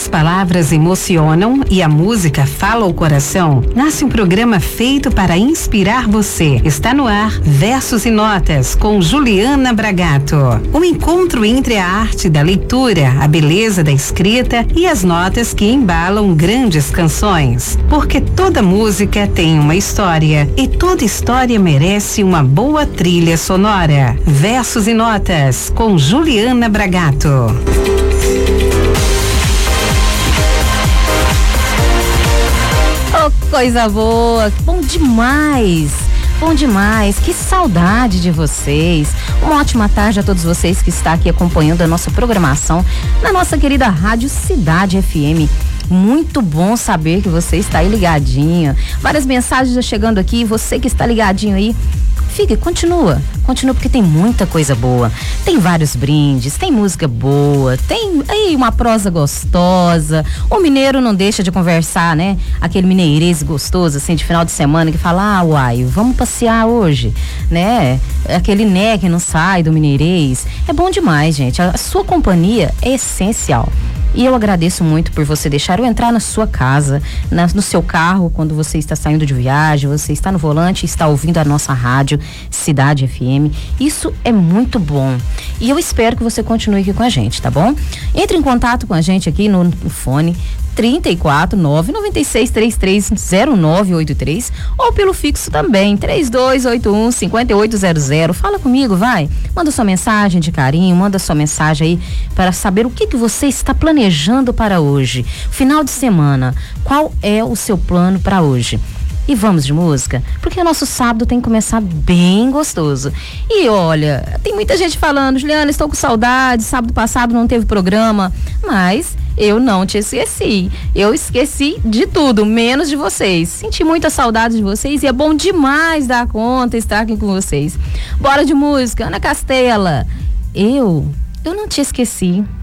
palavras emocionam e a música fala ao coração, nasce um programa feito para inspirar você. Está no ar Versos e Notas com Juliana Bragato. Um encontro entre a arte da leitura, a beleza da escrita e as notas que embalam grandes canções. Porque toda música tem uma história e toda história merece uma boa trilha sonora. Versos e Notas com Juliana Bragato. Oh, coisa boa, bom demais, que saudade de vocês. Uma ótima tarde a todos vocês que estão aqui acompanhando a nossa programação na nossa querida Rádio Cidade FM. Muito bom saber que você está aí ligadinho. Várias mensagens já chegando aqui, você que está ligadinho aí, fique, continua porque tem muita coisa boa, tem vários brindes, tem música boa, tem aí uma prosa gostosa. O mineiro não deixa de conversar, né? Aquele mineirês gostoso assim de final de semana que fala, uai, vamos passear hoje, né? Aquele né que não sai do mineirês. É bom demais, gente, a sua companhia é essencial. E eu agradeço muito por você deixar eu entrar na sua casa, no seu carro, quando você está saindo de viagem, você está no volante e está ouvindo a nossa rádio Cidade FM. Isso é muito bom. E eu espero que você continue aqui com a gente, tá bom? Entre em contato com a gente aqui no fone 349-9633-0983 ou pelo fixo também, 3281-5800. Fala comigo, vai. Manda sua mensagem de carinho, manda sua mensagem aí para saber o que você está planejando para hoje. Final de semana, qual é o seu plano para hoje? E vamos de música, porque o nosso sábado tem que começar bem gostoso. E olha, tem muita gente falando, Juliana, estou com saudade, sábado passado não teve programa, mas eu não te esqueci. Eu esqueci de tudo, menos de vocês. Senti muita saudade de vocês e é bom demais dar conta estar aqui com vocês. Bora de música, Ana Castela. Eu não te esqueci.